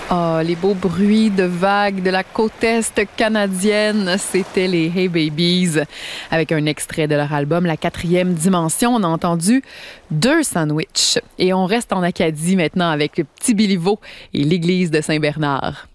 Ah, les beaux bruits de vagues de la côte est canadienne, c'était les Hey Babies. Avec un extrait de leur album La quatrième dimension, on a entendu Deux sandwichs. Et on reste en Acadie maintenant avec le petit Béliveau et l'église de Saint-Bernard.